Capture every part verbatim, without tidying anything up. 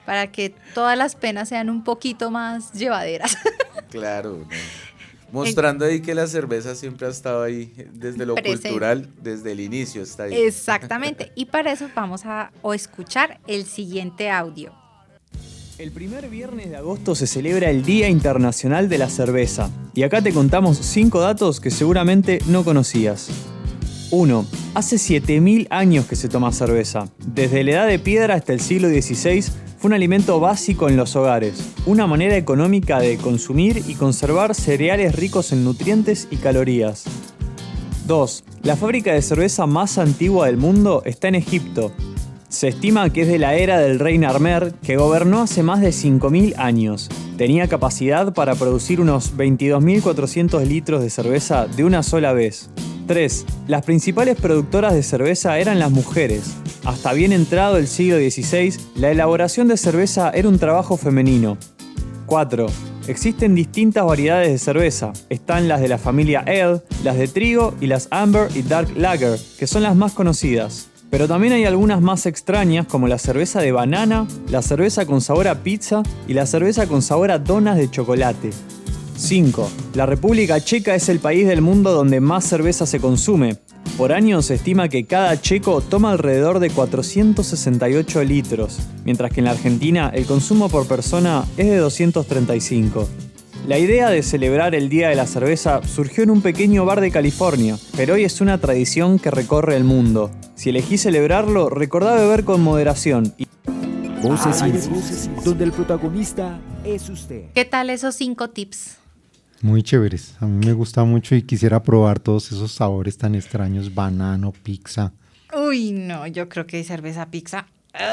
para que todas las penas sean un poquito más llevaderas. Claro, ¿no? Mostrando ahí que la cerveza siempre ha estado ahí desde lo Presente. cultural, desde el inicio está ahí. Exactamente, y para eso vamos a o escuchar el siguiente audio. El primer viernes de agosto se celebra el Día Internacional de la Cerveza. Y acá te contamos cinco datos que seguramente no conocías. uno. Hace siete mil años que se toma cerveza. Desde la Edad de Piedra hasta el siglo dieciséis fue un alimento básico en los hogares. Una manera económica de consumir y conservar cereales ricos en nutrientes y calorías. dos. La fábrica de cerveza más antigua del mundo está en Egipto. Se estima que es de la era del rey Narmer, que gobernó hace más de cinco mil años. Tenía capacidad para producir unos veintidós mil cuatrocientos litros de cerveza de una sola vez. tres. Las principales productoras de cerveza eran las mujeres. Hasta bien entrado el siglo dieciséis, la elaboración de cerveza era un trabajo femenino. cuatro. Existen distintas variedades de cerveza. Están las de la familia Ale, las de trigo y las Amber y Dark Lager, que son las más conocidas. Pero también hay algunas más extrañas como la cerveza de banana, la cerveza con sabor a pizza y la cerveza con sabor a donas de chocolate. cinco. La República Checa es el país del mundo donde más cerveza se consume. Por año se estima que cada checo toma alrededor de cuatrocientos sesenta y ocho litros, mientras que en la Argentina el consumo por persona es de doscientos treinta y cinco. La idea de celebrar el Día de la Cerveza surgió en un pequeño bar de California, pero hoy es una tradición que recorre el mundo. Si elegís celebrarlo, recordá beber con moderación. Y... Voces Voces, donde el protagonista es usted. ¿Qué tal esos cinco tips? Muy chéveres, a mí me gusta mucho y quisiera probar todos esos sabores tan extraños, banano, pizza. Uy, no, yo creo que cerveza, pizza.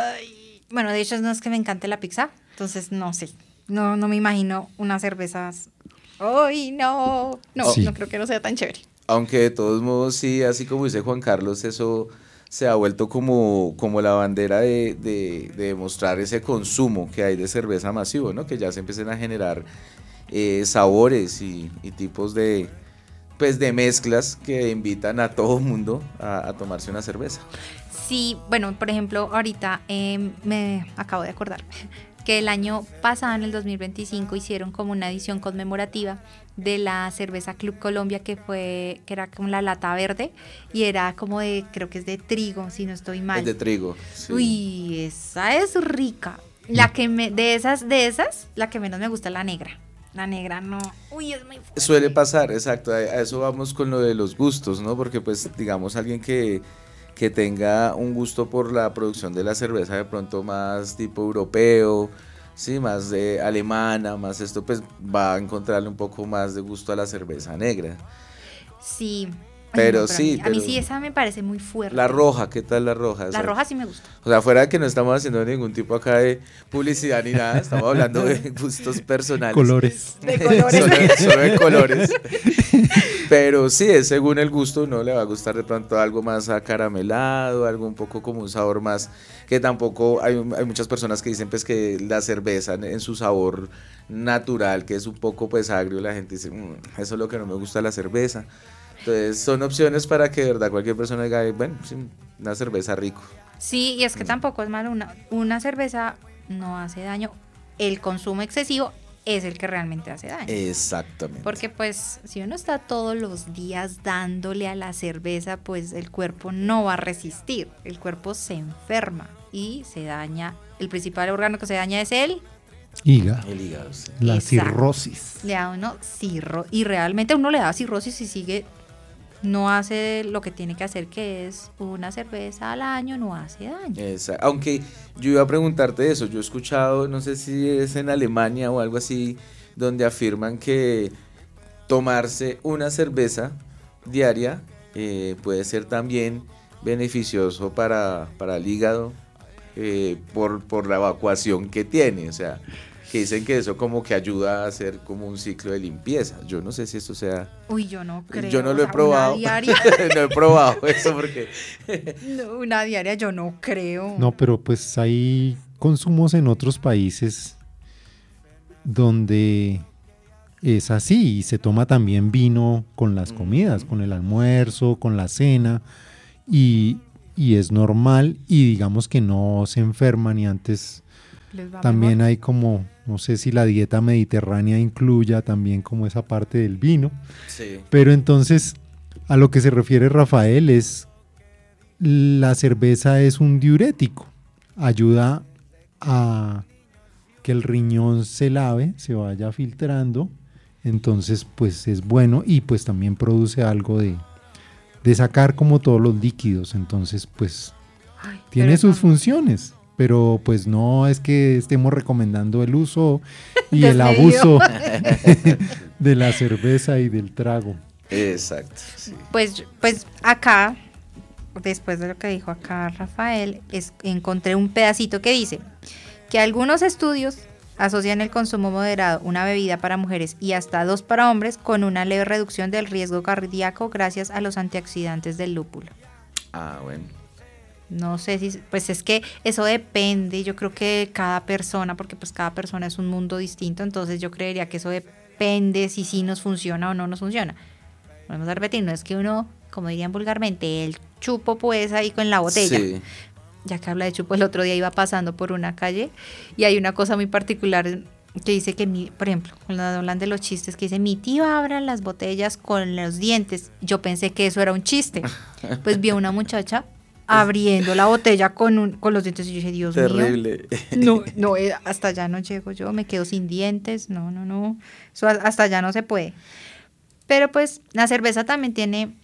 Ay. Bueno, de hecho no es que me encante la pizza, entonces no sé. No, no me imagino unas cervezas. ¡Ay, no! No, Sí. no creo que no sea tan chévere. Aunque de todos modos, sí, así como dice Juan Carlos, eso se ha vuelto como, como la bandera de, de, de demostrar ese consumo que hay de cerveza masivo, ¿no? Que ya se empiecen a generar eh, sabores y, y tipos de, pues, de mezclas que invitan a todo el mundo a, a tomarse una cerveza. Sí, bueno, por ejemplo, ahorita eh, me acabo de acordar que el año pasado, en el dos mil veinticinco, hicieron como una edición conmemorativa de la cerveza Club Colombia, que fue, que era como la lata verde, y era como de, creo que es de trigo, si no estoy mal. Es de trigo. Sí. Uy, esa es rica. La que me, de esas, de esas, la que menos me gusta es la negra. La negra no. Uy, es muy fuerte. Suele pasar, exacto. A, a eso vamos con lo de los gustos, ¿no? Porque, pues, digamos, alguien que, que tenga un gusto por la producción de la cerveza de pronto más tipo europeo, sí, más de alemana, más esto, pues va a encontrarle un poco más de gusto a la cerveza negra. Sí. Pero no, sí, A mí, a pero- mí sí, esa me parece muy fuerte. La roja, ¿qué tal la roja? O La sea, roja sí me gusta. O sea, fuera de que no estamos haciendo ningún tipo acá de publicidad ni nada, estamos hablando de gustos personales. Colores. De colores. solo, solo de colores. Pero sí, es según el gusto, uno le va a gustar de pronto algo más acaramelado, algo un poco como un sabor más, que tampoco, hay, hay muchas personas que dicen pues que la cerveza en, en su sabor natural, que es un poco pues agrio, la gente dice, "Mm, eso es lo que no me gusta de la cerveza". Entonces son opciones para que de verdad cualquier persona diga, bueno, sí, una cerveza rico. Sí, y es que tampoco es malo. Una, una cerveza no hace daño. El consumo excesivo es el que realmente hace daño. Exactamente. Porque pues si uno está todos los días dándole a la cerveza, pues el cuerpo no va a resistir. El cuerpo se enferma y se daña. El principal órgano que se daña es el... Hígado. El hígado, sí. La Exacto. cirrosis. Le da a uno cirro. Y realmente a uno le da cirrosis y sigue... No hace lo que tiene que hacer, que es una cerveza al año, no hace daño. Esa- aunque yo iba a preguntarte eso, yo he escuchado, no sé si es en Alemania o algo así, donde afirman que tomarse una cerveza diaria eh, puede ser también beneficioso para, para el hígado eh, por, por la evacuación que tiene, o sea, que dicen que eso como que ayuda a hacer como un ciclo de limpieza. Yo no sé si esto sea... Uy, yo no creo. Yo no o lo he sea, probado. Una diaria, No he probado eso porque... no, una diaria yo no creo. No, pero pues hay consumos en otros países donde es así y se toma también vino con las comidas, con el almuerzo, con la cena y, y es normal y digamos que no se enferman y antes Les va También mejor. hay como, no sé si la dieta mediterránea incluya también como esa parte del vino. Sí. Pero entonces, a lo que se refiere Rafael es, la cerveza es un diurético. Ayuda a que el riñón se lave, se vaya filtrando. Entonces, pues es bueno y pues también produce algo de, de sacar como todos los líquidos. Entonces, pues Ay, tiene pero sus no. funciones. Pero pues no es que estemos recomendando el uso y el Desmedido. abuso de la cerveza y del trago. Exacto, sí. Pues, pues acá, después de lo que dijo acá Rafael, es, encontré un pedacito que dice que algunos estudios asocian el consumo moderado, una bebida para mujeres y hasta dos para hombres, con una leve reducción del riesgo cardíaco gracias a los antioxidantes del lúpulo. Ah, bueno. No sé si, pues es que eso depende, yo creo que cada persona, porque pues cada persona es un mundo distinto, entonces yo creería que eso depende si sí nos funciona o no nos funciona. Vamos a repetir, no es que uno, como dirían vulgarmente, el chupo pues ahí con la botella. Sí. Ya que habla de chupo, el otro día iba pasando por una calle y hay una cosa muy particular que dice que, mi, por ejemplo, cuando hablan de los chistes, que dice, mi tío abra las botellas con los dientes. Yo pensé que eso era un chiste. Pues vi a una muchacha abriendo la botella con, un, con los dientes y yo dije, Dios Terrible. mío. No, no, eh, hasta allá no llego yo, me quedo sin dientes. No, no, no. Eso hasta allá no se puede. Pero pues la cerveza también tiene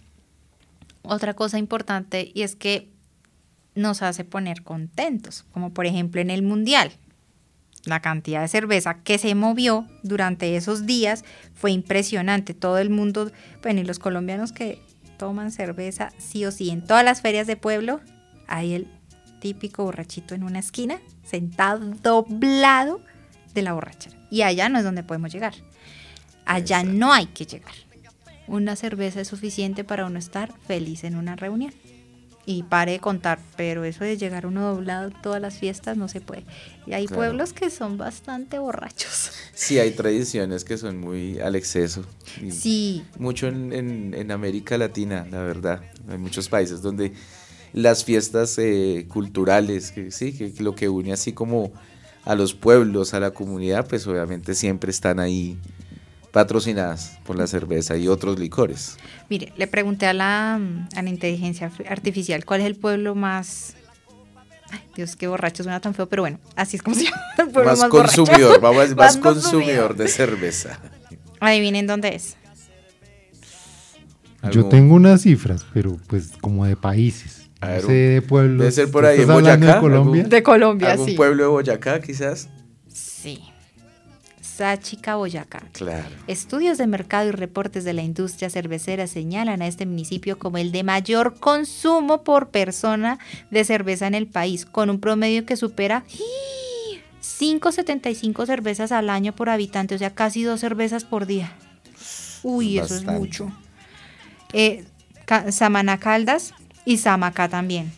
otra cosa importante y es que nos hace poner contentos, como por ejemplo en el Mundial. La cantidad de cerveza que se movió durante esos días fue impresionante. Todo el mundo, bueno, y los colombianos que toman cerveza sí o sí. En todas las ferias de pueblo hay el típico borrachito en una esquina, sentado doblado de la borrachera. Y allá no es donde podemos llegar. Allá no hay que llegar. Una cerveza es suficiente para uno estar feliz en una reunión. Y pare de contar, pero eso de llegar uno doblado todas las fiestas no se puede. Y hay Claro. pueblos que son bastante borrachos. Sí, hay tradiciones que son muy al exceso. Y Sí, mucho en, en- en América Latina, la verdad. Hay muchos países donde las fiestas eh, culturales, que sí, que, que lo que une así como a los pueblos, a la comunidad, pues obviamente siempre están ahí patrocinadas por la cerveza y otros licores. mire, le pregunté a la, a la inteligencia artificial cuál es el pueblo más... Ay, Dios, qué borracho, suena tan feo, pero bueno, así es como se llama el pueblo Más más, consumidor, borracho. vamos a decir, más Más consumidor de cerveza. Adivinen dónde es. Yo Algo- tengo unas cifras, pero pues como de países. A No ver, sé de pueblos. debe ser por ¿Tú ahí en estás hablando Boyacá, de Colombia? algún- De Colombia, ¿Algún sí. pueblo de Boyacá, quizás? Sí. Sáchica, Boyacá. Claro. Estudios de mercado y reportes de la industria cervecera señalan a este municipio como el de mayor consumo por persona de cerveza en el país, con un promedio que supera cinco coma setenta y cinco cervezas al año por habitante, o sea, casi dos cervezas por día. Uy, eso Bastante. es mucho. Eh, Ca- Samaná Caldas y Samacá también.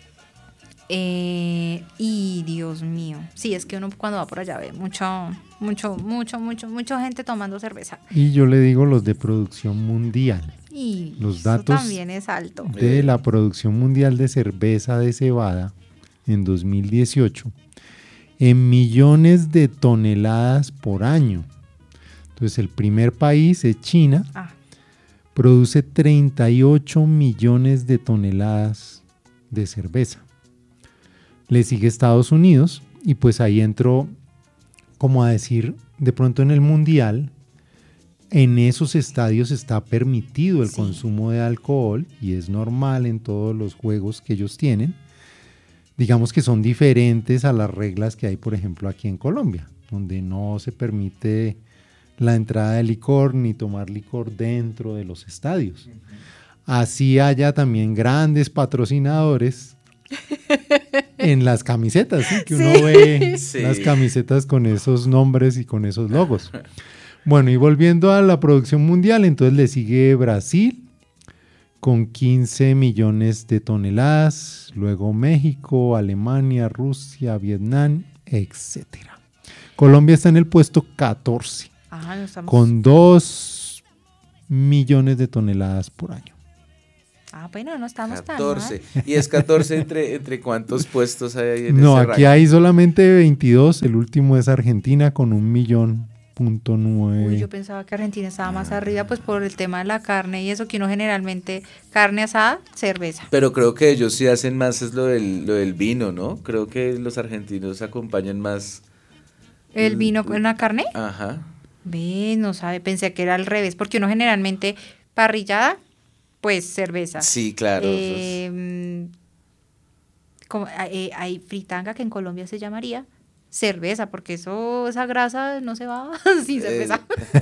Eh, y Dios mío, sí, es que uno cuando va por allá ve mucho, mucho, mucho, mucho, mucha gente tomando cerveza. Y yo le digo los de producción mundial. Y Los eso datos también es alto. De la producción mundial de cerveza de cebada en dos mil dieciocho en millones de toneladas por año. Entonces el primer país es China, Ah, produce treinta y ocho millones de toneladas de cerveza. Le sigue Estados Unidos y pues ahí entró, como a decir, de pronto en el mundial, en esos estadios está permitido el Sí. consumo de alcohol y es normal en todos los juegos que ellos tienen. Digamos que son diferentes a las reglas que hay, por ejemplo, aquí en Colombia, donde no se permite la entrada de licor ni tomar licor dentro de los estadios. Así haya también grandes patrocinadores en las camisetas, ¿sí? Que uno Sí. ve Sí. las camisetas con esos nombres y con esos logos. Bueno, y volviendo a la producción mundial, entonces le sigue Brasil con quince millones de toneladas, luego México, Alemania, Rusia, Vietnam, etcétera. Colombia está en el puesto catorce ah, no estamos... con dos millones de toneladas por año. Ah, bueno, no estamos catorce. tan mal. ¿Y es catorce entre, entre cuántos puestos hay ahí en No, ese aquí ranking? hay solamente veintidós, el último es Argentina con un millón punto nueve. Uy, yo pensaba que Argentina estaba más arriba, pues por el tema de la carne y eso, que uno generalmente, carne asada, cerveza. Pero creo que ellos sí hacen más es lo del, lo del vino, ¿no? Creo que los argentinos acompañan más. ¿El vino con la carne? Ajá. Ve, no sabe, pensé que era al revés, porque uno generalmente parrillada, pues cerveza. Sí, claro. eso es- Eh, como, eh, hay fritanga que en Colombia se llamaría cerveza, porque eso, esa grasa no se va sin cerveza.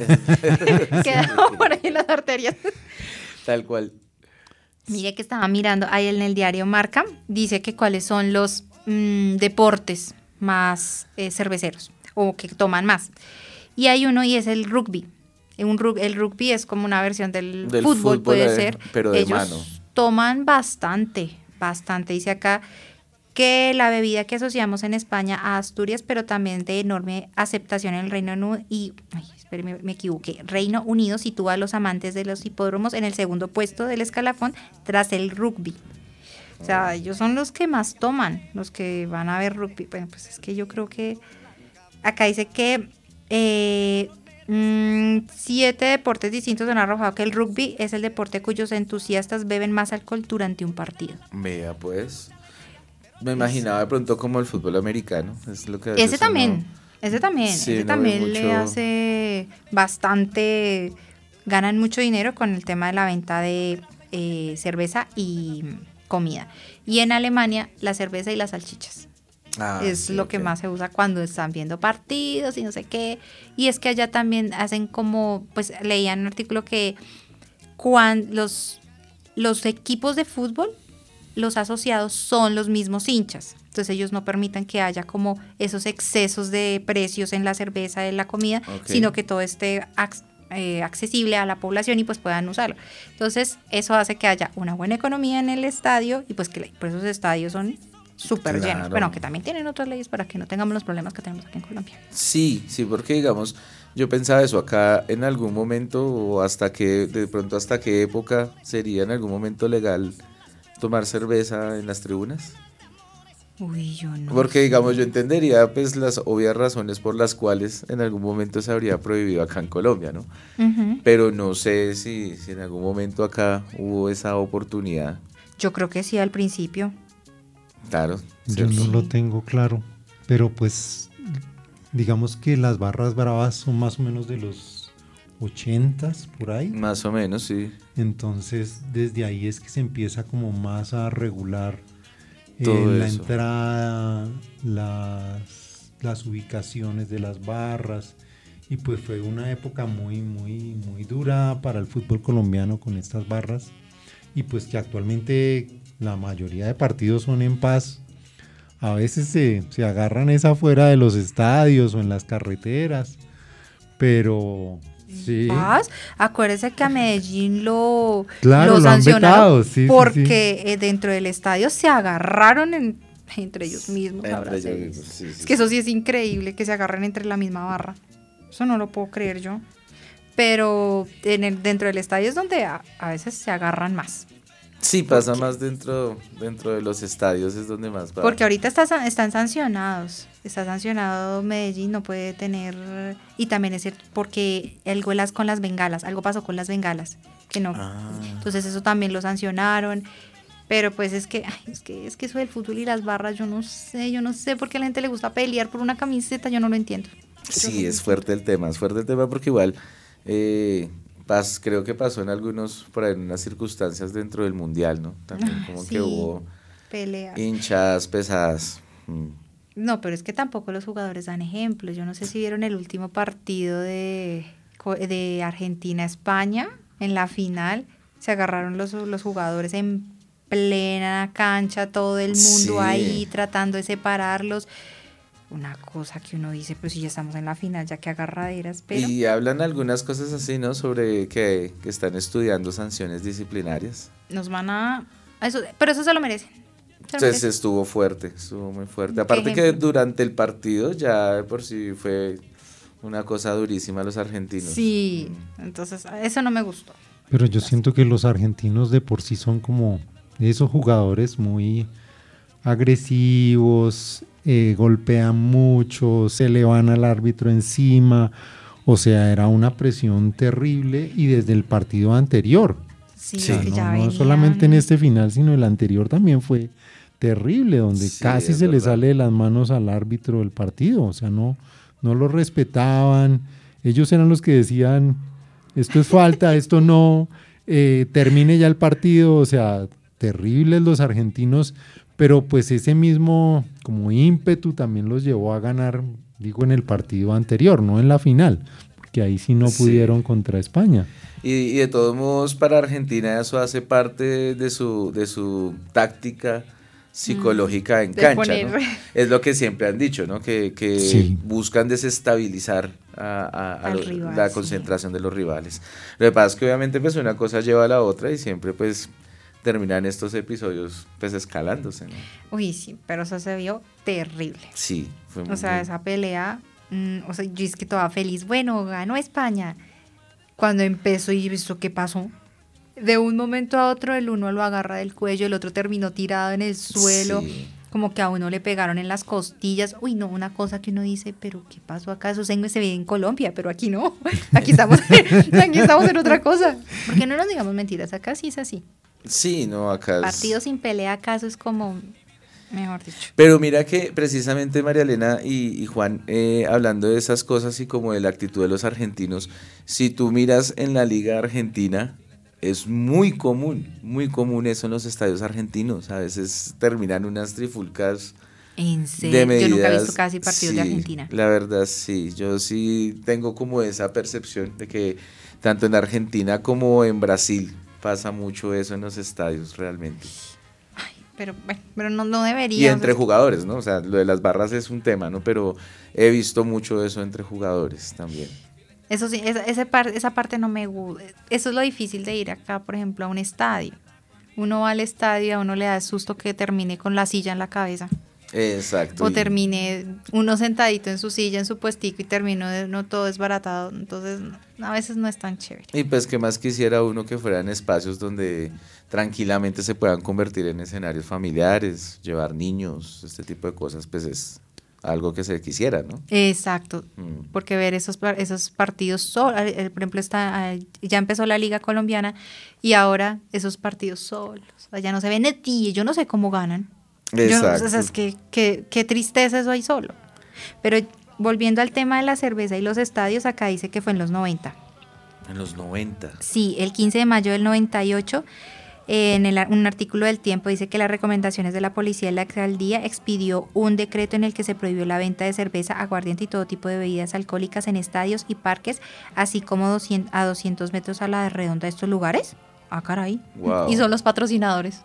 Queda por ahí en las arterias. Tal cual. Mire que estaba mirando ahí en el diario Marca, dice que cuáles son los mm, deportes más eh, cerveceros o que toman más. Y hay uno y es el rugby. Un rug- el rugby es como una versión del, Del fútbol, fútbol, puede eh, ser. pero de Ellos mano. toman bastante, bastante. Dice acá que la bebida que asociamos en España a Asturias, pero también de enorme aceptación en el Reino Unido y, ay, espéreme, me equivoqué, Reino Unido sitúa a los amantes de los hipódromos en el segundo puesto del escalafón tras el rugby. O sea, ellos son los que más toman, los que van a ver rugby. Bueno, pues es que yo creo que acá dice que eh, mm, siete deportes distintos han arrojado que el rugby es el deporte cuyos entusiastas beben más alcohol durante un partido. Vea, pues. Me imaginaba de pronto como el fútbol americano. Es lo que a veces Ese también, uno- ese también, Sí, ese no ve también le mucho- hace bastante, ganan mucho dinero con el tema de la venta de eh, cerveza y comida. Y en Alemania la cerveza y las salchichas. Ah, es sí, lo que ok. más se usa cuando están viendo partidos y no sé qué. Y es que allá también hacen como, pues leía en un artículo que cuando los, los equipos de fútbol, los asociados son los mismos hinchas. Entonces ellos no permiten que haya como esos excesos de precios en la cerveza, en la comida, Ok. sino que todo esté ac- eh, accesible a la población y pues puedan usarlo. Entonces eso hace que haya una buena economía en el estadio y pues que la- por esos estadios son súper Claro. llenos. Bueno, que también tienen otras leyes para que no tengamos los problemas que tenemos aquí en Colombia. Sí, sí, porque digamos, yo pensaba eso acá en algún momento o hasta que, de pronto hasta qué época sería en algún momento legal tomar cerveza en las tribunas. Uy, yo no. Porque digamos, yo entendería pues las obvias razones por las cuales en algún momento se habría prohibido acá en Colombia, ¿no? Ujú. Pero no sé si, si en algún momento acá hubo esa oportunidad. Yo creo que sí al principio. Claro. Yo ¿cierto? no lo tengo claro, pero pues digamos que las barras bravas son más o menos de los ochentas por ahí. Más o menos, sí. Entonces desde ahí es que se empieza como más a regular eh, Todo la eso. entrada, las, las ubicaciones de las barras, y pues fue una época muy muy muy dura para el fútbol colombiano con estas barras, y pues que actualmente la mayoría de partidos son en paz. A veces se, se agarran es afuera de los estadios o en las carreteras, pero sí. Paz. Acuérdese que a Medellín lo, Claro, lo lo han sancionaron vetado, sí, sí, porque eh, dentro del estadio se agarraron en- entre ellos mismos. Entre ahora ellos se mismos, dice. sí, sí, Es que eso sí es increíble, que se agarren entre la misma barra. Eso no lo puedo creer yo. Pero en el, dentro del estadio es donde a, a veces se agarran más. Sí, pasa más dentro, dentro de los estadios, es donde más va. Porque ahorita está, san- están sancionados. Está sancionado Medellín, no puede tener. Y también es cierto, porque algo las con las bengalas, algo pasó con las bengalas, que no. Ah. Entonces eso también lo sancionaron. Pero pues es que, ay, es que, es que eso del fútbol y las barras, yo no sé, yo no sé por qué a la gente le gusta pelear por una camiseta, yo no lo entiendo. Sí, es fuerte el tema, es fuerte el tema porque igual eh, pas- creo que pasó en algunos, por ahí en unas circunstancias dentro del mundial, ¿no? También Ah, como sí. que hubo Pelea. hinchas pesadas. Mm. No, pero es que tampoco los jugadores dan ejemplos. Yo no sé si vieron el último partido de, co- de Argentina-España en la final. Se agarraron los, los jugadores en plena cancha, todo el mundo Sí. ahí tratando de separarlos. Una cosa que uno dice, pues si ya estamos en la final, ya que agarraderas, pero Y hablan algunas cosas así, ¿no? Sobre que, que están estudiando sanciones disciplinarias. nos van a... Eso, pero eso se lo merecen. Se lo Entonces merecen. estuvo fuerte, estuvo muy fuerte. ¿Qué Aparte que ejemplo? durante el partido ya de por sí fue una cosa durísima a los argentinos. Sí, Mm. entonces eso no me gustó. Pero yo siento que los argentinos de por sí son como esos jugadores muy agresivos, eh, golpean mucho, se le van al árbitro encima, o sea, era una presión terrible y desde el partido anterior. Sí, Sí. es que No, ya no venían. solamente en este final, sino el anterior también fue terrible, donde Sí, casi es se le verdad. sale de las manos al árbitro del partido, o sea, no, no lo respetaban, ellos eran los que decían, esto es falta, esto no, eh, termine ya el partido, o sea, terribles los argentinos, pero pues ese mismo como ímpetu también los llevó a ganar, digo, en el partido anterior, no en la final, porque ahí sí no Sí. pudieron contra España. Y, y de todos modos, para Argentina eso hace parte de su, de su táctica psicológica en de cancha, poner- ¿no? Es lo que siempre han dicho, ¿no? Que, que Sí. buscan desestabilizar a, a- a Al lo- rival, la sí. concentración de los rivales. Lo que pasa es que obviamente pues una cosa lleva a la otra y siempre pues terminan estos episodios pues escalándose, ¿no? Uy, sí, pero eso se vio terrible. Sí, fue O sea, muy- esa pelea, mm, o sea, yo es que toda feliz, bueno, ganó España. Cuando empezó y visto qué pasó, de un momento a otro el uno lo agarra del cuello, el otro terminó tirado en el suelo, Sí. como que a uno le pegaron en las costillas. Uy, no, una cosa que uno dice, pero ¿qué pasó acá? Eso se se ve en Colombia, pero aquí no. Aquí estamos, aquí estamos en otra cosa. Porque no nos digamos mentiras, acá sí es así. Sí, no, acá es- Partido sin pelea, acaso es como, mejor dicho. Pero mira que precisamente María Elena y, y Juan, eh, hablando de esas cosas y como de la actitud de los argentinos, si tú miras en la Liga Argentina, es muy común, muy común eso en los estadios argentinos. A veces terminan unas trifulcas En de serio, medidas. yo nunca he visto casi partidos de Sí, Argentina. La verdad, sí, yo sí tengo como esa percepción de que tanto en Argentina como en Brasil pasa mucho eso en los estadios realmente. Pero bueno, pero no, no debería. Y o sea, entre jugadores, ¿no? O sea, lo de las barras es un tema, ¿no? Pero he visto mucho eso entre jugadores también. Eso sí, esa, ese par- esa parte no me gusta. Eso es lo difícil de ir acá, por ejemplo, a un estadio. Uno va al estadio, a uno le da susto que termine con la silla en la cabeza. Exacto. O y- termine uno sentadito en su silla, en su puestico y termino de- no todo desbaratado. Entonces, no, a veces no es tan chévere. Y pues que más quisiera uno que fueran espacios donde tranquilamente se puedan convertir en escenarios familiares, llevar niños, este tipo de cosas, pues es algo que se quisiera, ¿no? Exacto, Mm. porque ver esos, par- esos partidos, sol- eh, por ejemplo, está, eh, ya empezó la Liga Colombiana y ahora esos partidos solos, o sea, ya no se ven de ti, yo no sé cómo ganan. Yo no- Exacto. o sea, es que, que- qué tristeza eso ahí solo. Pero volviendo al tema de la cerveza y los estadios, acá dice que fue en los noventa. En los noventa. Sí, el quince de mayo del noventa y ocho, eh, en el ar- un artículo del Tiempo dice que las recomendaciones de la policía de la alcaldía expidió un decreto en el que se prohibió la venta de cerveza, aguardiente y todo tipo de bebidas alcohólicas en estadios y parques, así como doscientos, a doscientos metros a la redonda de estos lugares. Ah, caray. Wow. Y son los patrocinadores.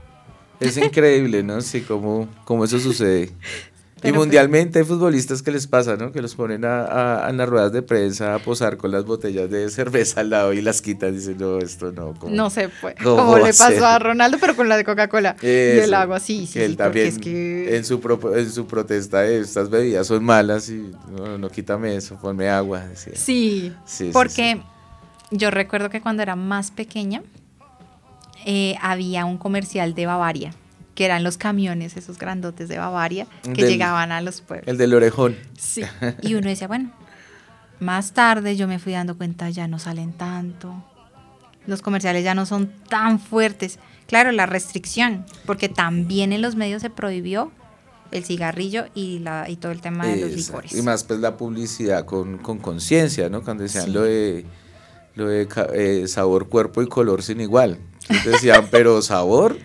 Es increíble, ¿no? Sí, cómo, cómo eso sucede. Y Pero pues- mundialmente hay futbolistas que les pasa, ¿no? Que los ponen a, a- a en las ruedas de prensa a posar con las botellas de cerveza al lado y las quitan. Dicen, no, esto no. ¿cómo? No se puede. ¿Cómo Como va le a ser? pasó a Ronaldo, pero con la de Coca-Cola. Y el Eso, agua, sí, sí, que él sí, porque también es que... en, su pro- en su protesta de estas bebidas son malas y no, no quítame eso, ponme agua. Decía. Sí, Sí, sí, porque yo recuerdo que cuando era más pequeña eh, había un comercial de Bavaria, que eran los camiones, esos grandotes de Bavaria, que Del- llegaban a los pueblos. El del orejón. Sí. Y uno decía, bueno, más tarde yo me fui dando cuenta, ya no salen tanto. Los comerciales ya no son tan fuertes. Claro, la restricción, porque también en los medios se prohibió el cigarrillo y, la, y todo el tema de los Exacto. licores. Y más pues la publicidad con con conciencia, ¿no? Cuando decían Sí. lo de lo de ca- eh, sabor, cuerpo y color sin igual. Entonces decían, pero sabor,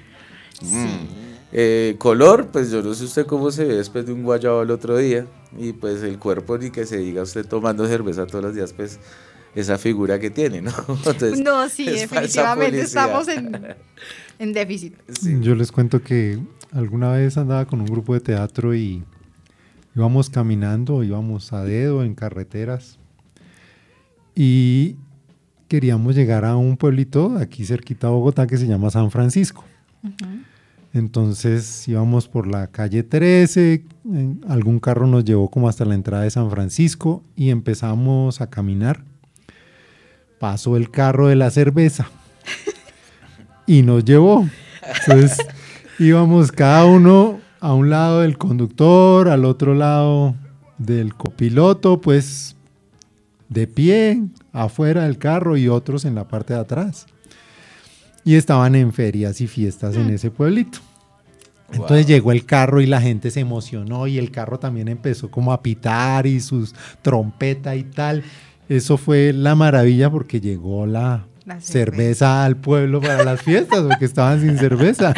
mm. Eh, color, pues yo no sé usted cómo se ve después de un guayabo el otro día. Y pues el cuerpo, ni que se diga usted tomando cerveza todos los días, pues esa figura que tiene, ¿no? Entonces, No, sí, es falsa definitivamente publicidad. estamos en, en déficit. Sí. Yo les cuento que alguna vez andaba con un grupo de teatro y íbamos caminando, íbamos a dedo en carreteras y queríamos llegar a un pueblito aquí cerquita a Bogotá que se llama San Francisco. Entonces íbamos por la calle trece, en- algún carro nos llevó como hasta la entrada de San Francisco y empezamos a caminar. pasó el carro de la cerveza y nos llevó. Entonces íbamos cada uno a un lado del conductor, al otro lado del copiloto, pues de pie, afuera del carro y otros en la parte de atrás. Y estaban en ferias y fiestas en ese pueblito. Entonces wow. Llegó el carro y la gente se emocionó y el carro también empezó como a pitar y sus trompetas y tal. Eso fue la maravilla porque llegó la, la cerveza. cerveza al pueblo para las fiestas porque estaban sin cerveza.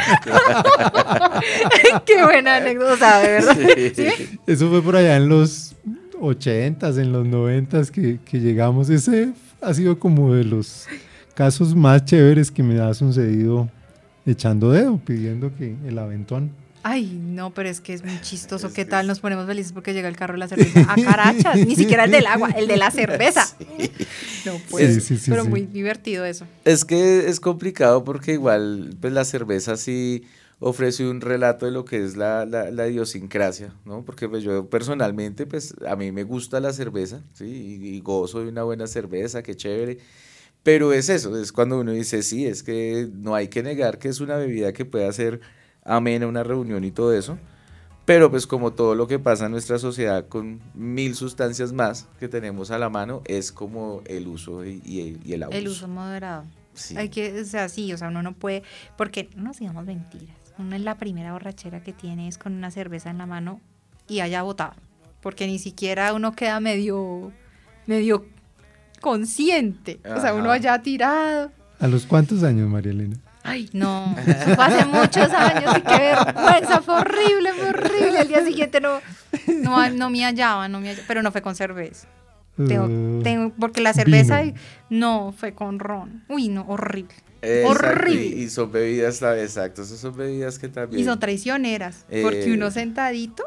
Qué buena anécdota, de verdad. Sí. ¿Sí? Eso fue por allá en los ochentas, en los noventas que, que llegamos. Ese ha sido como de los casos más chéveres que me ha sucedido echando dedo, pidiendo que el aventón. Ay, no, pero es que es muy chistoso. ¿Qué tal? Nos ponemos felices porque llega el carro de la cerveza. A carachas, ni siquiera el del agua, el de la cerveza. Sí. No, pues, sí, sí, sí, pero sí. Muy divertido eso. Es que es complicado porque igual pues la cerveza sí ofrece un relato de lo que es la, la, la idiosincrasia, ¿no? Porque pues yo personalmente, pues a mí me gusta la cerveza, ¿sí? Y, y gozo de una buena cerveza, qué chévere. Pero es eso, es cuando uno dice, sí, es que no hay que negar que es una bebida que puede hacer amena una reunión y todo eso, pero pues como todo lo que pasa en nuestra sociedad con mil sustancias más que tenemos a la mano, es como el uso y, y, y el abuso. El uso moderado. Sí. Hay que, o sea, sí, o sea, uno no puede, porque no nos digamos mentiras, uno es la primera borrachera que tiene es con una cerveza en la mano y haya botado, porque ni siquiera uno queda medio, medio consciente, ajá. O sea, uno allá tirado. ¿A los cuántos años, María Elena? Ay, no, eso fue hace muchos años y qué vergüenza, fue horrible, fue horrible. El día siguiente no, no, no me hallaba, no me hallaba, pero no fue con cerveza. Tengo, uh, tengo, porque la cerveza vino. No fue con ron. Uy, no, horrible. Exacto, horrible. Y, y son bebidas, exacto, esas son bebidas que también. Y son traicioneras, eh, porque uno sentadito,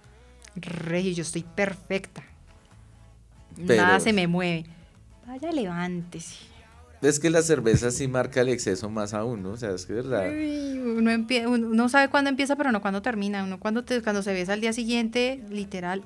rey, yo estoy perfecta. Pero, nada se me mueve. Vaya, levántese. Es que la cerveza sí marca el exceso más aún, ¿no? O sea, es que es verdad. Uy, uno, empie- uno no sabe cuándo empieza, pero no cuándo termina. Uno cuando, te, cuando se besa al día siguiente, literal,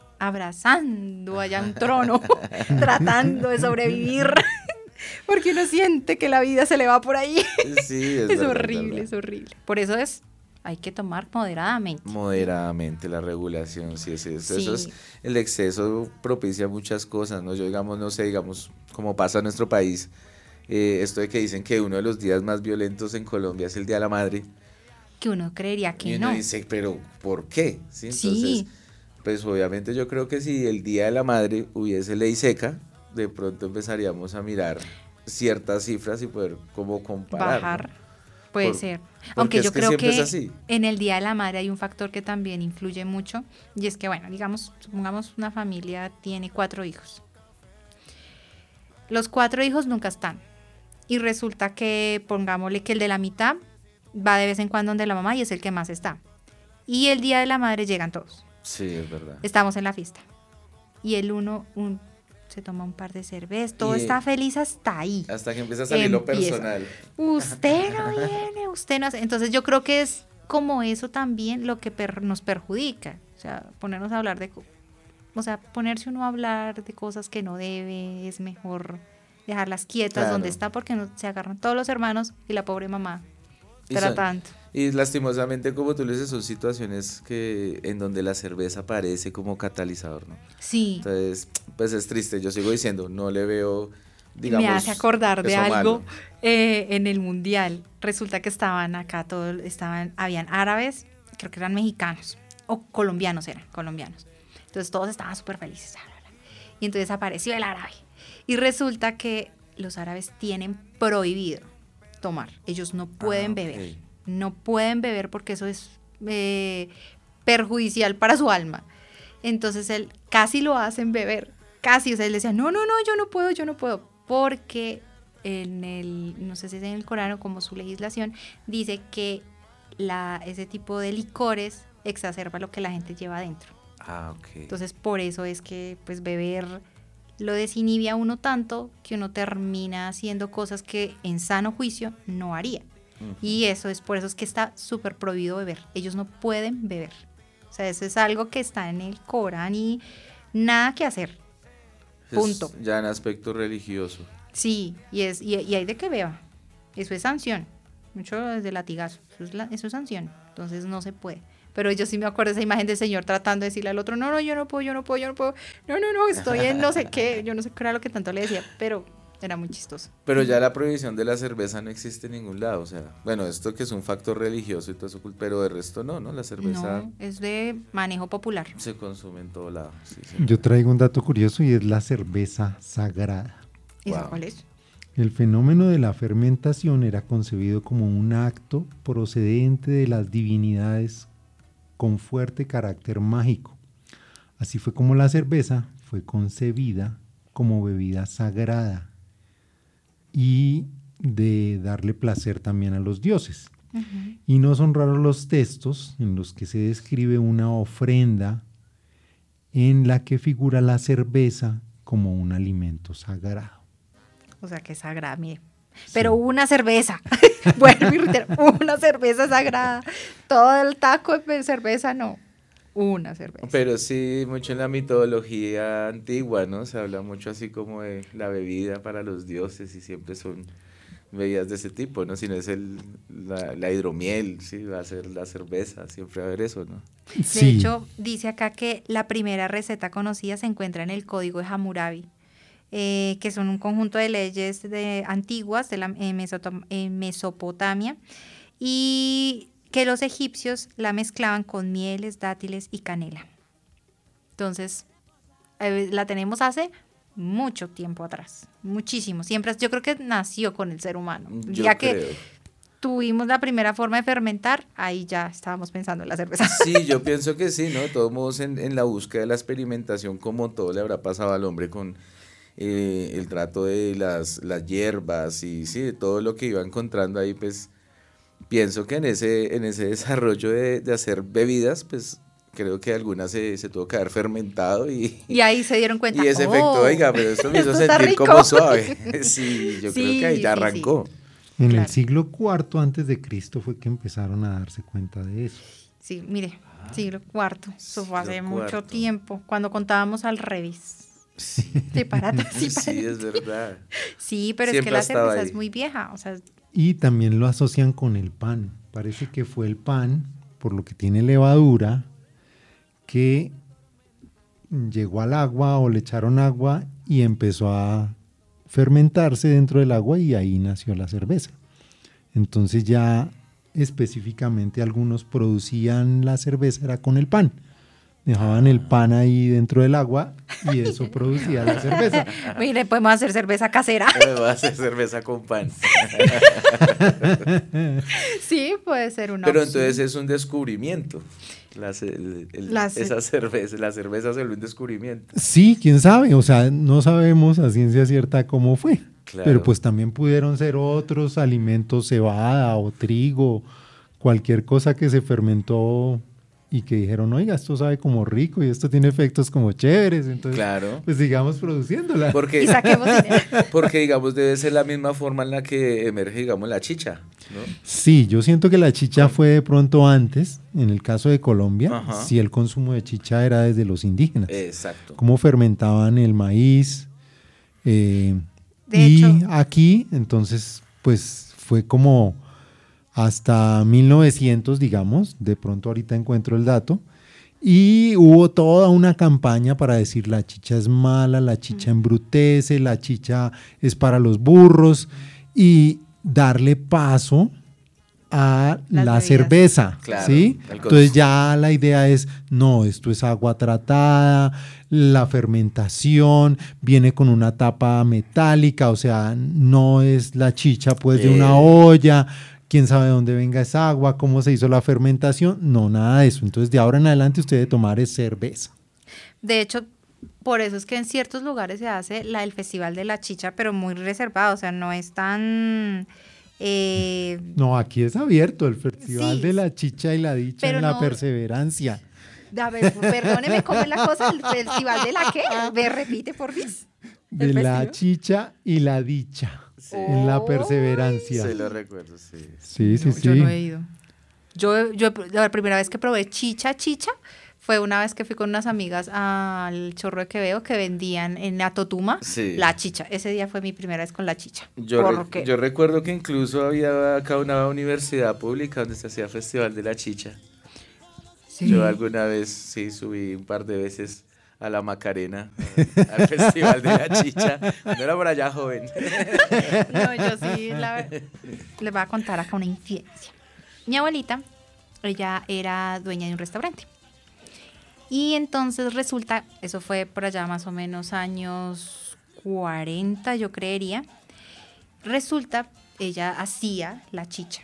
abrazando allá un trono, tratando de sobrevivir. Porque uno siente que la vida se le va por ahí. Sí, es, es verdad, horrible, verdad. es horrible. Por eso es, hay que tomar moderadamente. Moderadamente, la regulación, sí, sí, sí. Sí. Eso es, el exceso propicia muchas cosas, ¿no? Yo digamos, no sé, digamos, como pasa en nuestro país, eh, esto de que dicen que uno de los días más violentos en Colombia es el Día de la Madre. Que uno creería que y uno no. dice, pero ¿por qué? ¿Sí? Entonces, sí. pues obviamente yo creo que si el Día de la Madre hubiese ley seca, de pronto empezaríamos a mirar ciertas cifras y poder como comparar. Bajar, ¿no? Puede Por, ser. Aunque yo que creo que es en el Día de la Madre hay un factor que también influye mucho, y es que, bueno, digamos, supongamos una familia tiene cuatro hijos. Los cuatro hijos nunca están. Y resulta que, pongámosle que el de la mitad va de vez en cuando donde la mamá y es el que más está. Y el Día de la Madre llegan todos. Sí, es verdad. Estamos en la fiesta. Y el uno un, se toma un par de cervezas, todo y está feliz hasta ahí. Hasta que empieza a salir empieza. Lo personal. Usted no viene, usted no hace. Entonces yo creo que es como eso también lo que per, nos perjudica. O sea, ponernos a hablar de... O sea, ponerse uno a hablar de cosas que no debe, es mejor dejarlas quietas claro. Donde está, porque no, se agarran todos los hermanos y la pobre mamá tratando. Y lastimosamente, como tú le dices, son situaciones que en donde la cerveza aparece como catalizador, ¿no? Sí. Entonces, pues es triste, yo sigo diciendo, no le veo, digamos, me hace acordar de algo eh, en el Mundial. Resulta que estaban acá, todos estaban, habían árabes, creo que eran mexicanos, o colombianos eran, colombianos. Entonces todos estaban súper felices. Y entonces apareció el árabe. Y resulta que los árabes tienen prohibido tomar. Ellos no pueden ah, okay. beber. No pueden beber porque eso es eh, perjudicial para su alma. Entonces él casi lo hacen beber. Casi. O sea, él decía, no, no, no, yo no puedo, yo no puedo. Porque en el, no sé si es en el Corán o como su legislación, dice que la, ese tipo de licores exacerba lo que la gente lleva adentro. Ah, okay. Entonces por eso es que pues beber lo desinhibe a uno tanto que uno termina haciendo cosas que en sano juicio no haría. Uh-huh. Y eso es por eso es que está súper prohibido beber. Ellos no pueden beber. O sea, eso es algo que está en el Corán y nada que hacer. Punto. Es ya en aspecto religioso. Sí, y, es, y, y hay de que beba. Eso es sanción. Mucho desde latigazo. Eso es, la, eso es sanción. Entonces no se puede. Pero yo sí me acuerdo esa imagen del señor tratando de decirle al otro, no, no, yo no puedo, yo no puedo, yo no puedo. No, no, no, estoy en no sé qué. Yo no sé qué era lo que tanto le decía, pero era muy chistoso. Pero ya la prohibición de la cerveza no existe en ningún lado, o sea, bueno, esto que es un factor religioso y todo eso, pero de resto no, ¿no? La cerveza No, es de manejo popular. se consume en todo lado. Sí, sí. Yo traigo un dato curioso y es la cerveza sagrada. ¿Esa Wow. cuál es? El fenómeno de la fermentación era concebido como un acto procedente de las divinidades con fuerte carácter mágico. Así fue como la cerveza fue concebida como bebida sagrada y de darle placer también a los dioses. Uh-huh. Y no son raros los textos en los que se describe una ofrenda en la que figura la cerveza como un alimento sagrado. O sea, que es sagrada, mire. Pero una cerveza. Bueno, mi reitero, una cerveza sagrada. Todo el taco de cerveza, no. Una cerveza. Pero sí, mucho en la mitología antigua, ¿no? Se habla mucho así como de la bebida para los dioses y siempre son bebidas de ese tipo, ¿no? Si no es el, la, la hidromiel, sí, va a ser la cerveza, siempre va a haber eso, ¿no? De Sí. hecho, dice acá que la primera receta conocida se encuentra en el Código de Hammurabi, eh, que son un conjunto de leyes de, antiguas de la, en, Mesotom- en Mesopotamia, y que los egipcios la mezclaban con mieles, dátiles y canela. Entonces, eh, la tenemos hace mucho tiempo atrás, muchísimo. Siempre, yo creo que nació con el ser humano. Yo ya creo. que tuvimos la primera forma de fermentar, ahí ya estábamos pensando en la cerveza. Sí, yo pienso que sí, ¿no? De todos modos, en, en la búsqueda de la experimentación, como todo le habrá pasado al hombre con eh, el trato de las, las hierbas y sí, de todo lo que iba encontrando ahí, pues pienso que en ese, en ese desarrollo de, de hacer bebidas, pues creo que algunas se, se tuvo que haber fermentado y, Y ahí se dieron cuenta. y ese "Oh, efecto, oiga, pero esto me hizo esto está sentir rico". como suave. Sí, yo Sí, creo que ahí ya sí, sí. arrancó. En Claro. el siglo cuarto antes de Cristo fue que empezaron a darse cuenta de eso. Sí, mire, siglo cuarto. Eso fue hace siglo mucho cuarto. tiempo, cuando contábamos al revés. De para atrás y para Sí, es adelante. verdad. Sí, pero es Siempre que la ha estado cerveza ahí. es muy vieja. O sea, Y también lo asocian con el pan. Parece que fue el pan, por lo que tiene levadura, que llegó al agua o le echaron agua y empezó a fermentarse dentro del agua y ahí nació la cerveza. Entonces ya específicamente algunos producían la cerveza era con el pan. Dejaban el pan ahí dentro del agua y eso producía la cerveza. mire, podemos hacer cerveza casera. Me voy a hacer cerveza con pan. Sí, puede ser una Pero opción. entonces es un descubrimiento. La ce- el- el- La ce- esa cerveza, la cerveza se volvió un descubrimiento. Sí, quién sabe, o sea, no sabemos a ciencia cierta cómo fue. Claro. Pero pues también pudieron ser otros alimentos, cebada o trigo, cualquier cosa que se fermentó y que dijeron, oiga, esto sabe como rico y esto tiene efectos como chéveres, entonces Claro. pues sigamos produciéndola. Porque, Y saquemos dinero. porque, digamos, debe ser la misma forma en la que emerge, digamos, la chicha, ¿no? Sí, yo siento que la chicha fue de pronto antes, en el caso de Colombia, Ajá. sí el consumo de chicha era desde los indígenas. Exacto. Cómo fermentaban el maíz. eh, De y hecho- aquí, entonces, pues fue como hasta mil novecientos, digamos, de pronto ahorita encuentro el dato, y hubo toda una campaña para decir la chicha es mala, la chicha embrutece, la chicha es para los burros, y darle paso a Las la bebidas. cerveza, Claro, ¿sí? al Entonces cons- ya la idea es, no, esto es agua tratada, la fermentación viene con una tapa metálica, o sea, no es la chicha pues de Eh. una olla, quién sabe de dónde venga esa agua, cómo se hizo la fermentación, no, nada de eso. Entonces de ahora en adelante usted debe tomar es cerveza. De hecho, por eso es que en ciertos lugares se hace la, el Festival de la Chicha, pero muy reservado, o sea, no es tan... eh, No, aquí es abierto el Festival Sí, de la Chicha y la Dicha pero en la no- perseverancia. a ver, perdóneme, ¿cómo es la cosa? ¿El Festival de la qué? ¿Me repite, por fin? De ¿El la festival? chicha y la dicha Sí. en la Uy, perseverancia. Se lo recuerdo, sí. Sí, sí, No, sí. yo no he ido. Yo, yo la primera vez que probé chicha, chicha, fue una vez que fui con unas amigas al Chorro de Quevedo que vendían en la Totuma Sí. la chicha. Ese día fue mi primera vez con la chicha. Yo, re- Porque yo recuerdo que incluso había acá una universidad pública donde se hacía Festival de la Chicha. sí. Yo alguna vez sí subí un par de veces a la Macarena, eh, al Festival de la Chicha, cuando era por allá joven. No, yo sí la- les voy a contar acá una infidencia. Mi abuelita, ella era dueña de un restaurante. Y entonces resulta, eso fue por allá más o menos años cuarenta, yo creería. Resulta, ella hacía la chicha.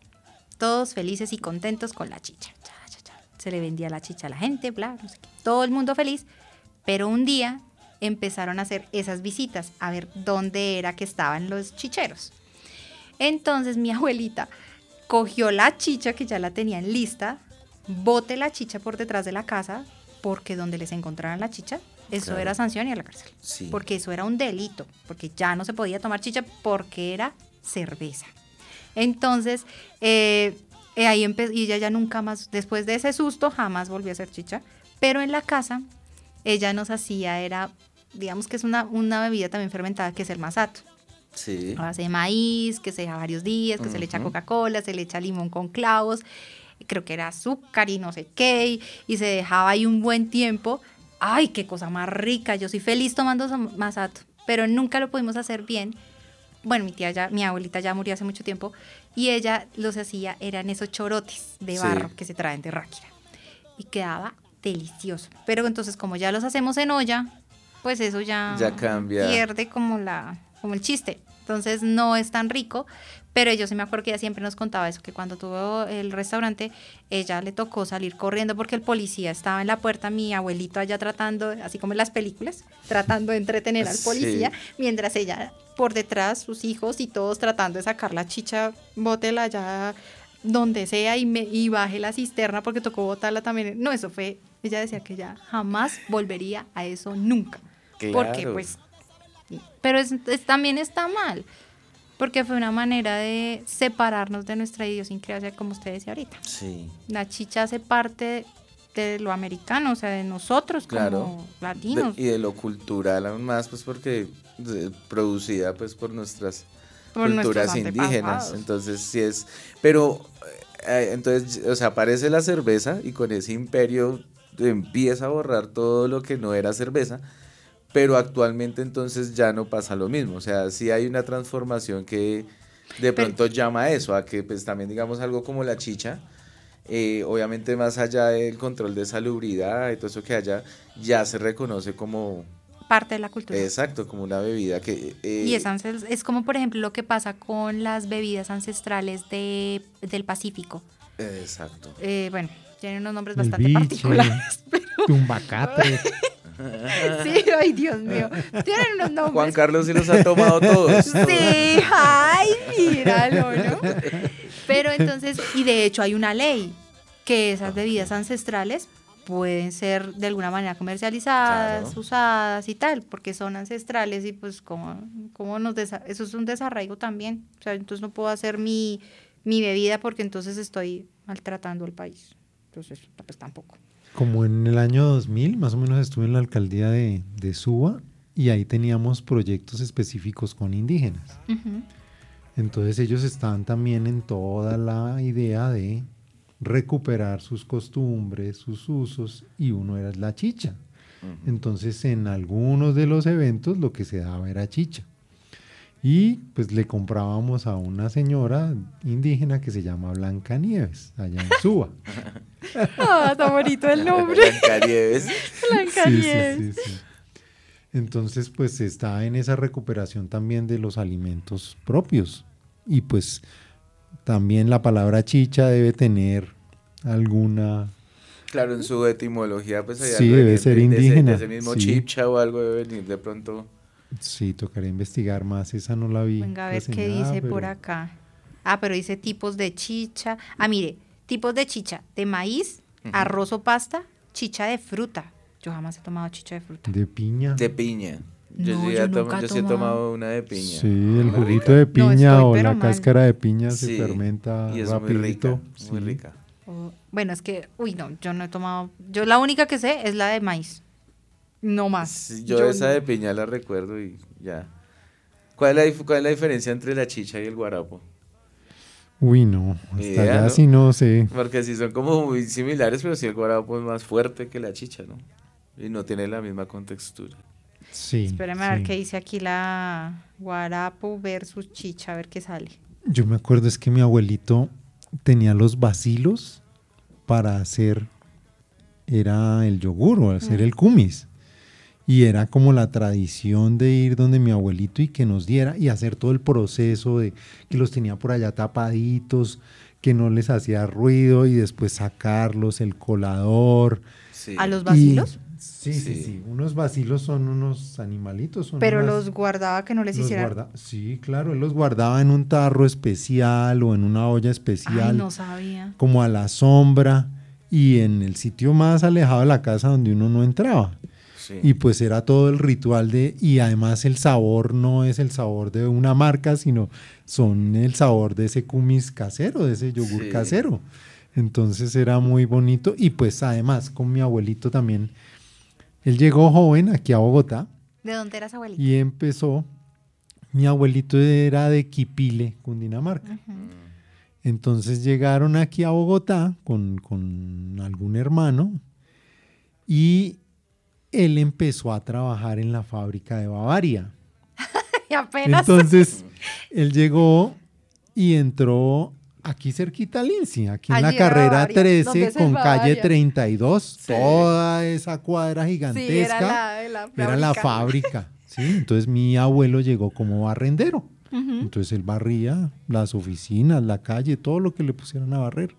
Todos felices y contentos con la chicha. Cha, cha, cha. Se le vendía la chicha a la gente, bla, no sé qué. Todo el mundo feliz. Pero un día empezaron a hacer esas visitas a ver dónde era que estaban los chicheros. Entonces mi abuelita cogió la chicha que ya la tenían lista, bote la chicha por detrás de la casa, porque donde les encontraran la chicha, eso Claro. era sanción y a la cárcel. Sí. Porque eso era un delito, porque ya no se podía tomar chicha porque era cerveza. Entonces, eh, eh, ahí empezó, y ella ya nunca más, después de ese susto, jamás volvió a hacer chicha. Pero en la casa, ella nos hacía, era, digamos que es una, una bebida también fermentada, que es el masato. Sí. A base de maíz, que se deja varios días, que se le echa Ujú. Coca-Cola, se le echa limón con clavos, creo que era azúcar y no sé qué, y, y se dejaba ahí un buen tiempo. ¡Ay, qué cosa más rica! Yo soy feliz tomando esa masato, pero nunca lo pudimos hacer bien. Bueno, mi tía ya, mi abuelita ya murió hace mucho tiempo, y ella los hacía, eran esos chorotes de Sí. barro que se traen de Ráquira, y quedaba delicioso. Pero entonces, como ya los hacemos en olla, pues eso ya, Ya cambia. pierde como la como el chiste. Entonces no es tan rico, pero yo sí me acuerdo que ella siempre nos contaba eso, que cuando tuvo el restaurante, ella le tocó salir corriendo porque el policía estaba en la puerta, mi abuelito allá tratando, así como en las películas, tratando de entretener al Sí. policía, mientras ella por detrás, sus hijos y todos tratando de sacar la chicha, bótela allá donde sea y, me, y baje la cisterna porque tocó botarla también. No, eso fue, ella decía que ya jamás volvería a eso nunca. Porque Claro. pues, pero es, es- también está mal, porque fue una manera de separarnos de nuestra idiosincrasia, como usted decía ahorita. Sí. La chicha hace parte de lo americano, o sea, de nosotros Claro. como latinos. De- y de lo cultural aún más, pues porque eh, producida pues por nuestras Por culturas nuestros indígenas. antepasados. Entonces sí es, pero eh, entonces, o sea, aparece la cerveza y con ese imperio empieza a borrar todo lo que no era cerveza, pero actualmente entonces ya no pasa lo mismo. O sea, sí hay una transformación que de Pero- pronto llama a eso, a que pues también digamos algo como la chicha. Eh, obviamente más allá del control de salubridad y todo eso que haya, ya se reconoce como, Parte de la cultura. exacto, como una bebida que... eh, Y es, ancest- es como, por ejemplo, lo que pasa con las bebidas ancestrales de, del Pacífico. Exacto. Eh, bueno, tienen unos nombres El bastante biche, particulares. tumbacate. Sí, ay, Dios mío. Tienen unos nombres. Juan Carlos sí los ha tomado todos. Sí, ay, míralo, ¿no? Pero entonces, y de hecho hay una ley que esas bebidas ancestrales pueden ser de alguna manera comercializadas, Claro. usadas y tal, porque son ancestrales y pues como, como nos desa- eso es un desarraigo también. O sea, entonces no puedo hacer mi, mi bebida porque entonces estoy maltratando al país. Entonces, pues tampoco. Como en el año dos mil, más o menos estuve en la alcaldía de, de Suba y ahí teníamos proyectos específicos con indígenas. Ujú. Entonces ellos estaban también en toda la idea de recuperar sus costumbres, sus usos, y uno era la chicha. Entonces en algunos de los eventos lo que se daba era chicha. Y pues le comprábamos a una señora indígena que se llama Blanca Nieves, allá en Suba. Ah, está bonito el nombre. Blancanieves. Blancanieves. Sí, sí, sí, sí. Entonces, pues está en esa recuperación también de los alimentos propios. Y pues también la palabra chicha debe tener alguna... Claro, en su etimología pues hay Sí, algo debe de- ser de ese- indígena, de ese mismo sí. chipcha o algo debe venir de pronto. Sí, tocaría investigar más, esa no la vi. Venga a ver qué reseñada, dice por pero- acá. Ah, pero dice tipos de chicha. Ah, mire, tipos de chicha de maíz, arroz o pasta, chicha de fruta. Yo jamás he tomado chicha de fruta. De piña. De piña. Yo, No, sí, yo he tom- nunca he yo sí he tomado. tomado una de piña. Sí, el Muy juguito rica. de piña estoy, o pero la mal. cáscara de piña Sí, se fermenta y es muy rapidito. rica, muy sí. rica. Oh, bueno, es que, uy, no, yo no he tomado, yo la única que sé es la de maíz, no más. Sí, yo, yo esa no. de piña la recuerdo y ya. ¿Cuál es la, cuál es la diferencia entre la chicha y el guarapo? Uy, no, hasta Idea, allá ¿no? sí no sé. Porque sí son como muy similares, pero sí el guarapo es más fuerte que la chicha, ¿no? Y no tiene la misma contextura. Sí. Espérame sí. a ver qué dice aquí la guarapo versus chicha, a ver qué sale. Yo me acuerdo es que mi abuelito tenía los vacilos para hacer, era el yogur o hacer mm. el kumis. Y era como la tradición de ir donde mi abuelito y que nos diera y hacer todo el proceso de que los tenía por allá tapaditos, que no les hacía ruido y después sacarlos, el colador. Sí. ¿A los vacilos? Y, sí, sí, sí, sí. Unos vacilos son unos animalitos. Son Pero unas, los guardaba que no les hiciera. Guarda, sí, claro, él los guardaba en un tarro especial o en una olla especial. Ay, no sabía. Como a la sombra y en el sitio más alejado de la casa donde uno no entraba. Sí. Y pues era todo el ritual de, y además el sabor no es el sabor de una marca, sino son el sabor de ese kumis casero, de ese yogur sí. casero. Entonces era muy bonito y pues además con mi abuelito también, él llegó joven aquí a Bogotá. ¿De dónde eras abuelito? Y empezó, mi abuelito era de Quipile, Cundinamarca. Uh-huh. Entonces llegaron aquí a Bogotá con, con algún hermano y él empezó a trabajar en la fábrica de Bavaria. Y apenas. Entonces, él llegó y entró aquí cerquita al INSI, aquí en Allí la carrera Bavaria, trece con calle treinta y dos, sí. Toda esa cuadra gigantesca. Sí, era la, la fábrica. Era la fábrica, ¿sí? Entonces, mi abuelo llegó como barrendero. Uh-huh. Entonces, él barría las oficinas, la calle, todo lo que le pusieran a barrer.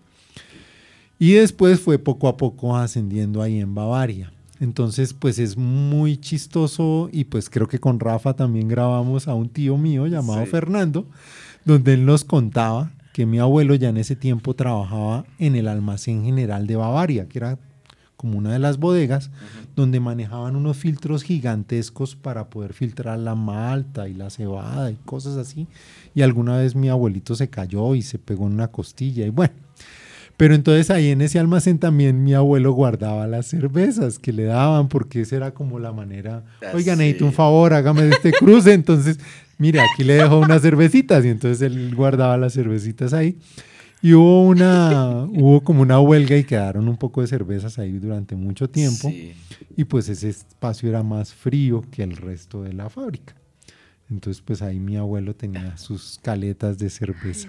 Y después fue poco a poco ascendiendo ahí en Bavaria. Entonces, pues es muy chistoso y pues creo que con Rafa también grabamos a un tío mío llamado sí. Fernando, donde él nos contaba que mi abuelo ya en ese tiempo trabajaba en el almacén general de Bavaria, que era como una de las bodegas, uh-huh. donde manejaban unos filtros gigantescos para poder filtrar la malta y la cebada y cosas así. Y alguna vez mi abuelito se cayó y se pegó en una costilla y bueno. Pero entonces ahí en ese almacén también mi abuelo guardaba las cervezas que le daban, porque esa era como la manera, oiga, necesito un favor, hágame este cruce, entonces, mire, aquí le dejo unas cervecitas, y entonces él guardaba las cervecitas ahí, y hubo una, hubo como una huelga y quedaron un poco de cervezas ahí durante mucho tiempo, sí. y pues ese espacio era más frío que el resto de la fábrica. Entonces, pues ahí mi abuelo tenía sus caletas de cerveza.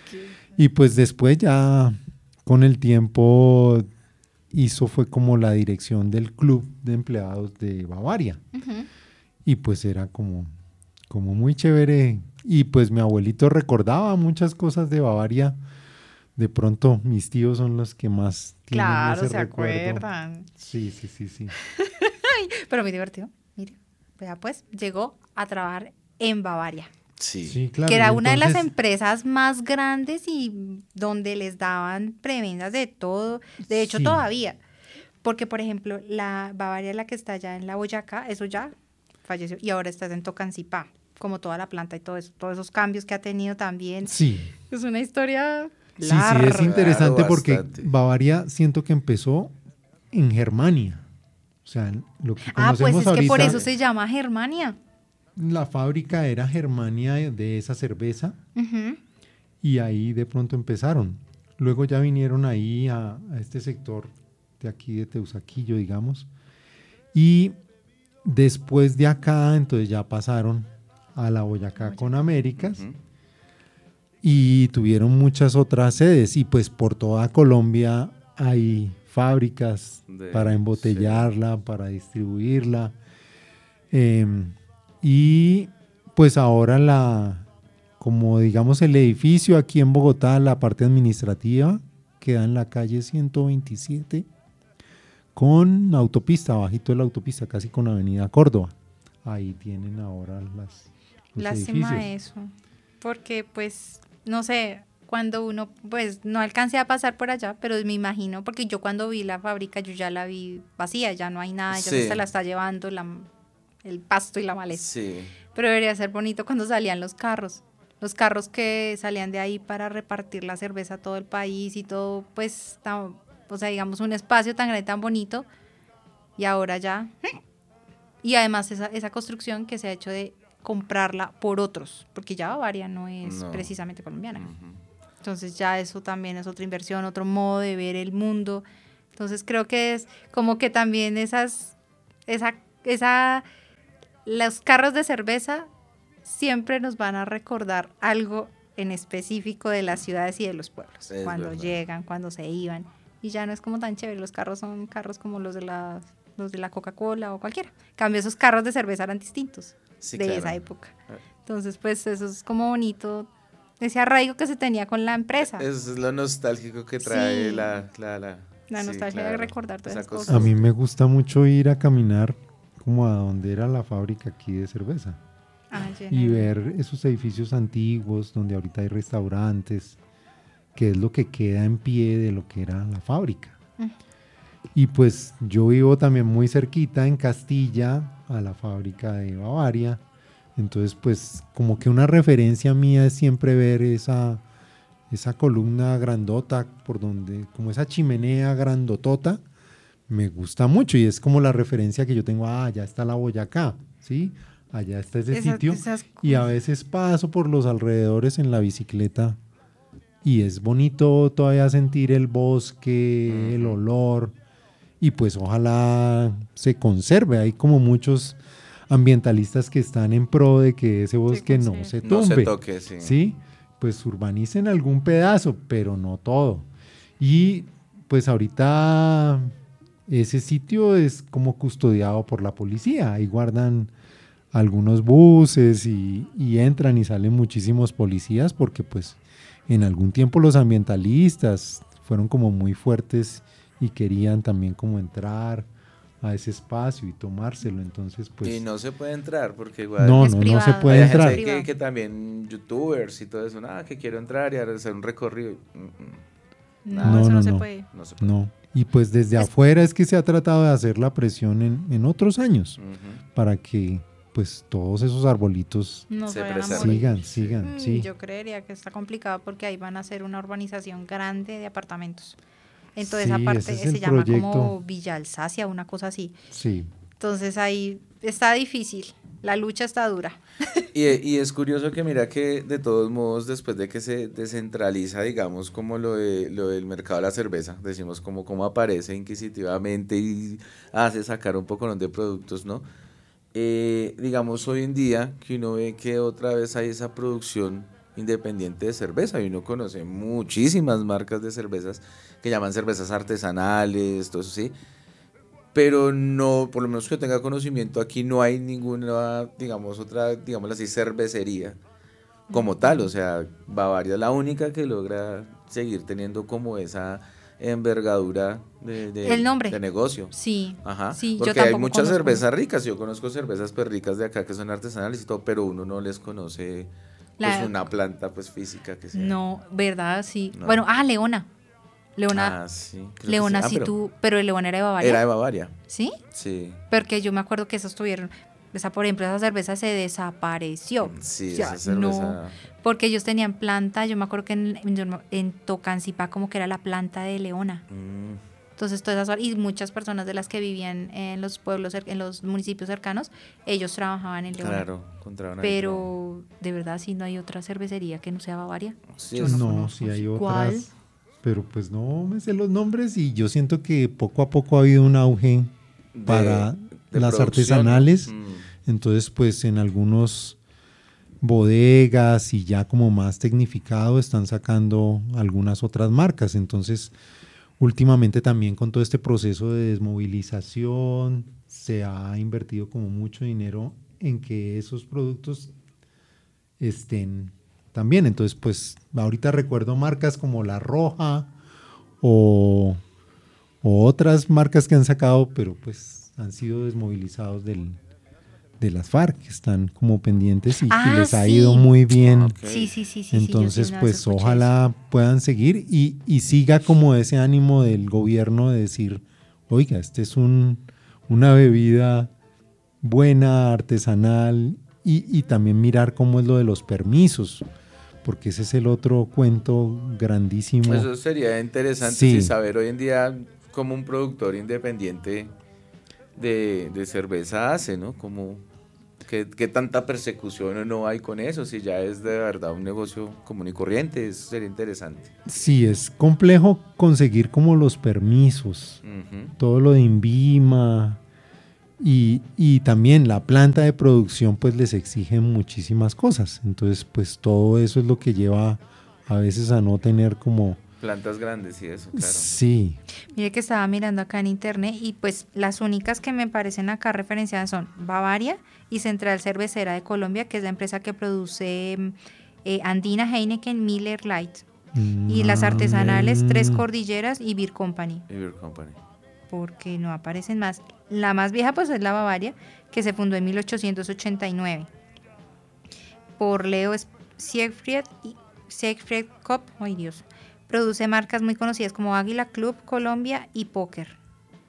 Y pues después ya... Con el tiempo hizo fue como la dirección del club de empleados de Bavaria. Uh-huh. Y pues era como, como muy chévere. Y pues mi abuelito recordaba muchas cosas de Bavaria. De pronto mis tíos son los que más tienen claro, ese se recuerdo. Acuerdan. Sí, sí, sí, sí. Pero muy divertido. Mire, vea pues, llegó a trabajar en Bavaria. Sí. sí, claro. Que era entonces... una de las empresas más grandes y donde les daban prebendas de todo. De hecho, sí. todavía. Porque, por ejemplo, la Bavaria, la que está allá en la Boyacá, eso ya falleció. Y ahora está en Tocancipá, como toda la planta y todo eso. Todos esos cambios que ha tenido también. Sí. Es una historia sí, larga. Sí, es interesante claro, porque bastante. Bavaria siento que empezó en Germania. O sea, lo que conocemos Ah, pues es ahorita, que por eso se llama Germania. La fábrica era Germania de esa cerveza uh-huh. y ahí de pronto empezaron. Luego ya vinieron ahí a, a este sector de aquí de Teusaquillo, digamos. Y después de acá, entonces ya pasaron a la Boyacá con Américas uh-huh. y tuvieron muchas otras sedes. Y pues por toda Colombia hay fábricas de, para embotellarla, sí. para distribuirla. Eh, Y pues ahora la, como digamos el edificio aquí en Bogotá, la parte administrativa, queda en la calle ciento veintisiete con autopista, bajito de la autopista, casi con Avenida Córdoba. Ahí tienen ahora las, los Lástima edificios. eso, porque pues, no sé, cuando uno, pues no alcancé a pasar por allá, pero me imagino, porque yo cuando vi la fábrica, yo ya la vi vacía, ya no hay nada, ya sí. se la está llevando la... el pasto y la maleza. Sí. Pero debería ser bonito cuando salían los carros. los carros que salían de ahí para repartir la cerveza a todo el país y todo, pues, tan, o sea, digamos, un espacio tan grande, tan bonito, y ahora ya... Y además esa, esa construcción que se ha hecho de comprarla por otros, porque ya Bavaria no es No. precisamente colombiana. Ujú. Entonces ya eso también es otra inversión, otro modo de ver el mundo. Entonces creo que es como que también esas, esa, esa, los carros de cerveza siempre nos van a recordar algo en específico de las ciudades y de los pueblos. Es cuando verdad. llegan, cuando se iban. Y ya no es como tan chévere, los carros son carros como los de la, los de la Coca-Cola o cualquiera. En cambio, esos carros de cerveza eran distintos Sí, de claro. esa época. Entonces, pues eso es como bonito, ese arraigo que se tenía con la empresa. Eso es lo nostálgico que trae Sí. la, la, la, La sí, nostalgia de claro. recordar todas Esa esas cosas. cosa. A mí me gusta mucho ir a caminar como a donde era la fábrica aquí de cerveza Ah, y lleno. ver esos edificios antiguos donde ahorita hay restaurantes, que es lo que queda en pie de lo que era la fábrica. Mm. Y pues yo vivo también muy cerquita en Castilla a la fábrica de Bavaria, entonces pues como que una referencia mía es siempre ver esa, esa columna grandota por donde, como esa chimenea grandotota, me gusta mucho y es como la referencia que yo tengo, ah, allá está la Boyacá, ¿sí? Allá está ese Esas- sitio esas y a cosas. veces paso por los alrededores en la bicicleta y es bonito todavía sentir el bosque, el olor y pues ojalá se conserve. Hay como muchos ambientalistas que están en pro de que ese bosque no conserve. se No tumbe. se toque, sí. ¿Sí? Pues urbanicen algún pedazo, pero no todo. Y pues ahorita ese sitio es como custodiado por la policía. Ahí guardan algunos buses y, y entran y salen muchísimos policías porque pues en algún tiempo los ambientalistas fueron como muy fuertes y querían también como entrar a ese espacio y tomárselo. Entonces pues Y no se puede entrar porque igual... no, Es no, no privado. se puede hay entrar. gente que, Privado. que también youtubers y todo eso, nada, que quiero entrar y hacer un recorrido. Mm, mm, No, No, eso no, no, se no. puede. no se puede. No. Y pues desde Es- afuera es que se ha tratado de hacer la presión en, en otros años Ujú. para que pues todos esos arbolitos No Se se vayan a preserva. morir. sigan, Sí. sigan, Mm, sí. Yo creería que está complicado porque ahí van a hacer una urbanización grande de apartamentos. Entonces Sí, esa parte ese es se el llama proyecto. como Villa Alsacia, una cosa así. Sí. Entonces ahí está difícil, la lucha está dura. Y, y es curioso que mira que de todos modos después de que se descentraliza digamos como lo, de, lo del mercado de la cerveza, decimos como cómo aparece inquisitivamente y hace sacar un poco de productos, ¿no? Eh, digamos hoy en día que uno ve que otra vez hay esa producción independiente de cerveza y uno conoce muchísimas marcas de cervezas que llaman cervezas artesanales, todo eso sí, pero no, por lo menos que yo tenga conocimiento, aquí no hay ninguna, digamos, otra, digamos así, cervecería como tal, o sea, Bavaria es la única que logra seguir teniendo como esa envergadura de, de- El nombre. de negocio. Sí, Ajá, sí, yo porque hay tampoco muchas conozco. cervezas ricas, yo conozco cervezas pues ricas de acá que son artesanales y todo, pero uno no les conoce pues La- una planta pues física que sea. No, ¿verdad? Sí. No. Bueno, ah, Leona. Leona, Ah, sí. creo que Leona sí. Ah, sí pero tú, pero el Leona era de Bavaria. Era de Bavaria, ¿Sí? sí. Porque yo me acuerdo que esos tuvieron, esa, por ejemplo, esa cerveza se desapareció. Sí, O sea, esa cerveza. no, porque ellos tenían planta, yo me acuerdo que en, en, en Tocancipá como que era la planta de Leona. Mm, Entonces todas esas, y muchas personas de las que vivían en los pueblos, cer- en los municipios cercanos, ellos trabajaban en Leona. claro, encontraron ahí, Pero de verdad sí no hay otra cervecería que no sea Bavaria. ¿no? Sí, yo es- no No, conozco. sí hay otras. ¿Cuál? Pero pues no me sé los nombres y yo siento que poco a poco ha habido un auge de- para de las producción. artesanales. Mm, Entonces, pues en algunos bodegas y ya como más tecnificado están sacando algunas otras marcas. Entonces, últimamente también con todo este proceso de desmovilización se ha invertido como mucho dinero en que esos productos estén también. Entonces, pues ahorita recuerdo marcas como La Roja o, o otras marcas que han sacado, pero pues han sido desmovilizados del, de las FARC, que están como pendientes y Ah, que les ha sí. ido muy bien. Ok. Sí, sí, sí, sí. sí, Entonces, yo sí una vez pues escuché ojalá puedan seguir y, y siga como ese ánimo del gobierno de decir, oiga, este es un, una bebida buena, artesanal, y, y también mirar cómo es lo de los permisos, porque ese es el otro cuento grandísimo. Eso sería interesante Sí. sí, saber hoy en día cómo un productor independiente de, de cerveza hace, ¿no? Como, ¿qué, qué tanta persecución o no hay con eso? Si ya es de verdad un negocio común y corriente, eso sería interesante. Sí, es complejo conseguir como los permisos, Ujú. todo lo de INVIMA y, y también la planta de producción pues les exige muchísimas cosas. Entonces pues todo eso es lo que lleva a veces a no tener como... Plantas grandes y eso, claro. Sí, Mire que estaba mirando acá en internet y pues las únicas que me parecen acá referenciadas son Bavaria y Central Cervecera de Colombia, que es la empresa que produce eh, Andina, Heineken, Miller Lite. Y las artesanales Tres Mm. Cordilleras y Beer Company, Y Beer Company. porque no aparecen más. La más vieja pues es la Bavaria, que se fundó en mil ochocientos ochenta y nueve por Leo Siegfried y Siegfried Kopp. Ay Dios. Produce marcas muy conocidas como Águila, Club, Colombia y Póker.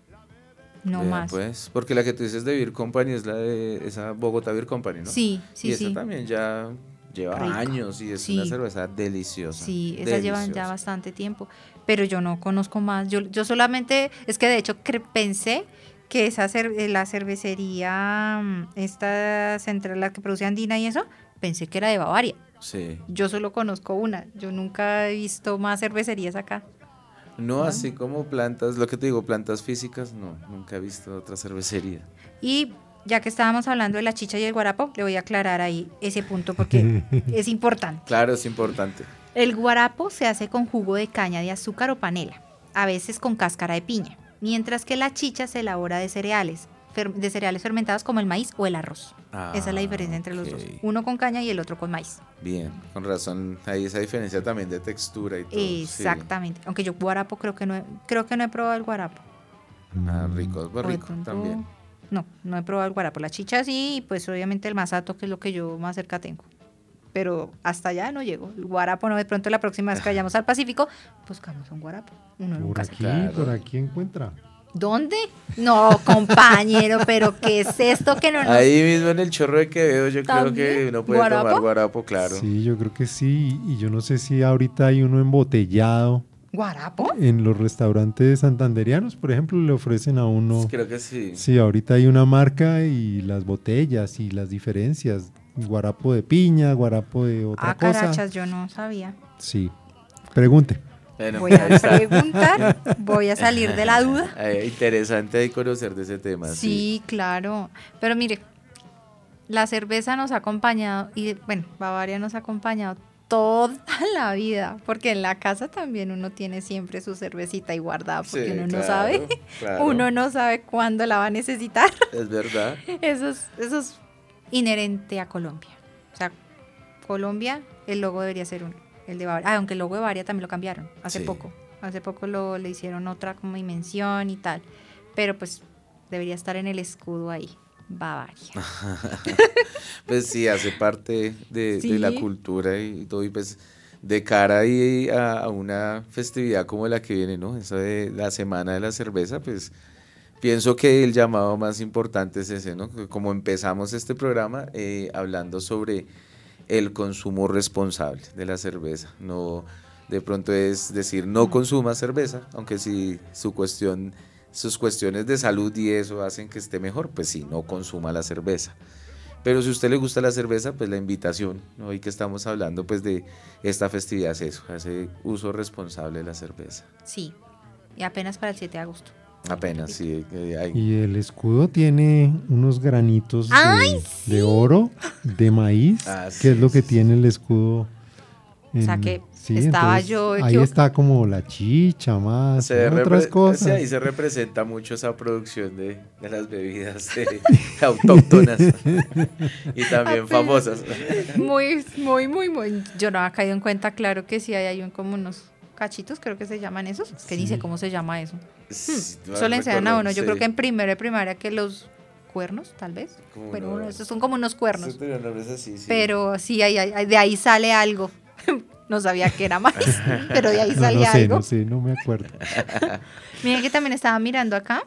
No Vea, más. pues, porque la que tú dices de Beer Company es la de esa Bogotá Beer Company, ¿no? Sí, sí, y esa sí. también ya lleva Rica. años y es Sí. una cerveza deliciosa. Sí, esas llevan ya deliciosa. bastante tiempo, pero yo no conozco más. Yo, yo solamente, es que de hecho cre- pensé que esa cer- eh, la cervecería, mm, esta central, la que produce Andina y eso, pensé que era de Bavaria. Sí. Yo solo conozco una, yo nunca he visto más cervecerías acá. No, Bueno. así como plantas, lo que te digo, plantas físicas, no, nunca he visto otra cervecería. Y ya que estábamos hablando de la chicha y el guarapo, le voy a aclarar ahí ese punto porque es importante. Claro, es importante. El guarapo se hace con jugo de caña de azúcar o panela, a veces con cáscara de piña, mientras que la chicha se elabora de cereales, fer- de cereales fermentados como el maíz o el arroz. Ah, Esa es la diferencia entre los ok. dos, uno con caña y el otro con maíz. Bien, con razón, hay esa diferencia también de textura y todo. sí. Exactamente, aunque yo guarapo creo que no he, creo que no he probado el guarapo. Ah, rico, muy O de rico pronto- también. No, no he probado el guarapo, la chicha sí, y pues obviamente el masato que es lo que yo más cerca tengo. Pero hasta allá no llego. El guarapo no, de pronto la próxima vez que vayamos al Pacífico, buscamos un guarapo. Uno por nunca sabe. aquí, Claro. por aquí encuentra. ¿Dónde? No, compañero, pero ¿qué es esto que no nos... Ahí mismo en el Chorro de Quevedo yo creo ¿También? que uno puede ¿Guarapo? tomar guarapo, claro. Sí, yo creo que sí. Y yo no sé si ahorita hay uno embotellado ¿Guarapo? en los restaurantes santanderianos, por ejemplo, le ofrecen a uno. Creo que sí. Sí, ahorita hay una marca y las botellas y las diferencias. Guarapo de piña, guarapo de otra Ah, cosa. carachas, yo no sabía. Sí. Pregunte. Bueno, Voy a ahí está. preguntar, voy a salir de la duda. Eh, interesante ahí conocer de ese tema. Sí. Sí, claro. Pero mire, la cerveza nos ha acompañado, y bueno, Bavaria nos ha acompañado toda la vida, porque en la casa también uno tiene siempre su cervecita ahí guardada, porque Sí, uno no claro, sabe, claro. uno no sabe cuándo la va a necesitar. Es verdad. Eso es, eso es inherente a Colombia. O sea, Colombia, el logo debería ser un, el de Bavaria. Ah, aunque el logo de Bavaria también lo cambiaron hace Sí. poco. Hace poco lo, le hicieron otra como dimensión y tal. Pero pues debería estar en el escudo ahí. Bavaria. Pues sí, hace parte de, Sí. de la cultura y todo, y pues de cara ahí a, a una festividad como la que viene, ¿no? Esa de la Semana de la Cerveza, pues pienso que el llamado más importante es ese, ¿no? Que como empezamos este programa eh, hablando sobre el consumo responsable de la cerveza, no de pronto es decir no consuma cerveza, aunque si su cuestión, sus cuestiones de salud y eso hacen que esté mejor, pues sí, no consuma la cerveza. Pero si a usted le gusta la cerveza, pues la invitación, ¿no? Hoy que estamos hablando pues de esta festividad es eso, ese uso responsable de la cerveza. Sí. Y apenas para el siete de agosto. Apenas, sí. eh, hay- Y el escudo tiene unos granitos de, ¡Ay, de oro, de maíz, Ah, que es sí, lo que sí, tiene el escudo. O sea en- que estaba yo Ahí equivocada. está como la chicha más, Se otras repre- cosas. sí, ahí se representa mucho esa producción de, de las bebidas de- autóctonas y también Apenas. famosas. Muy, muy, muy, muy. Yo no había caído en cuenta, claro que sí, hay, hay un, como unos cachitos, creo que se llaman esos. Es que ni sé cómo se llama eso. Sí, no Eso le enseñan a recuerdo, uno. Yo sí. creo que en primero de primaria que los cuernos, tal vez. Como Bueno, unos- uno- esos son como unos cuernos. Sí, pero nombres así, sí. Pero sí, ahí- ahí- de ahí sale algo. No sabía que era maíz, pero de ahí No, no salía sé, algo. no sé, no me acuerdo. Miren que también estaba mirando acá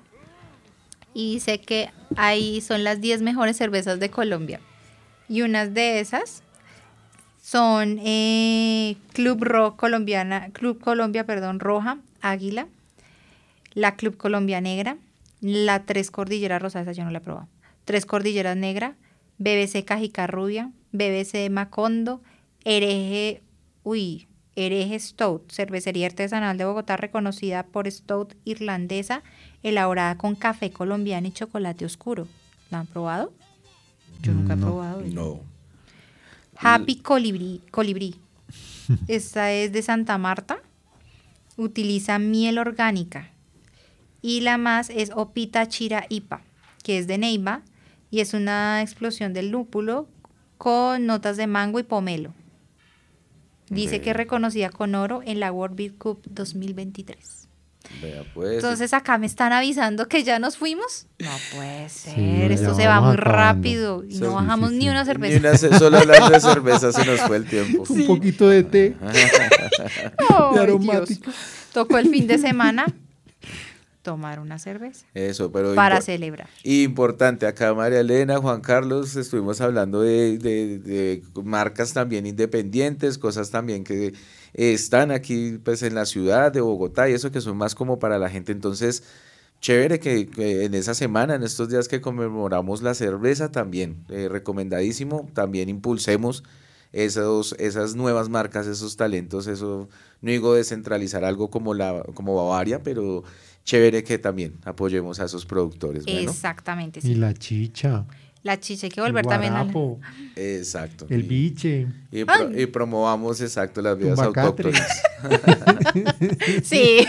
y dice que ahí son las diez mejores cervezas de Colombia. Y unas de esas Son eh, Club Rock Colombiana, Club Colombia, perdón, Roja, Águila, la Club Colombia Negra, la Tres Cordilleras Rosa, esa yo no la he probado, Tres Cordilleras Negra, B B C Cajica Rubia, B B C Macondo, Hereje, uy, Hereje Stout, cervecería artesanal de Bogotá reconocida por Stout irlandesa, elaborada con café colombiano y chocolate oscuro. ¿La han probado? Yo nunca he No. probado. No. Happy Colibrí, Colibrí. Esta es de Santa Marta. Utiliza miel orgánica. Y la más es Opita Chira Ipa, que es de Neiva y es una explosión del lúpulo con notas de mango y pomelo. Dice Ve. que es reconocida con oro en la World Beer Cup dos mil veintitrés. Vea pues. Entonces acá me están avisando que ya nos fuimos. No puede ser, Sí, esto ya se va vamos muy acabando. rápido y Sí, no sí, bajamos sí, ni sí. una Ni cerveza. una ce- solo hablando de cerveza se nos fue el tiempo. Un poquito de té, Ay, de Dios. aromática. Tocó el fin de semana tomar una cerveza Eso, pero para impo- celebrar. importante, acá María Elena, Juan Carlos, estuvimos hablando de, de- de marcas también independientes, cosas también que eh, están aquí pues en la ciudad de Bogotá y eso que son más como para la gente. Entonces, chévere que, que en esa semana, en estos días que conmemoramos la cerveza también, eh, recomendadísimo, también impulsemos esos, esas nuevas marcas, esos talentos, eso, no digo descentralizar algo como, la, como Bavaria, pero chévere que también apoyemos a esos productores. Bueno, Exactamente, Y sí. la chicha, La chicha, hay que el volver también a la- guarapo, exacto. el Y- biche, Y, pro- y promovamos exacto las bebidas tumbacatre. autóctonas. Sí.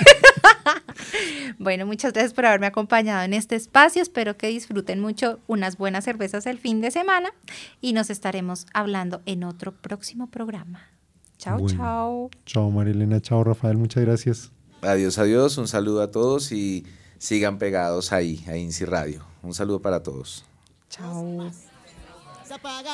Bueno, muchas gracias por haberme acompañado en este espacio. Espero que disfruten mucho unas buenas cervezas el fin de semana y nos estaremos hablando en otro próximo programa. Chao, Bueno. chao. Chao Marilena, chao Rafael, muchas gracias. Adiós, adiós, un saludo a todos y sigan pegados ahí, a INSI Radio. Un saludo para todos. Chao.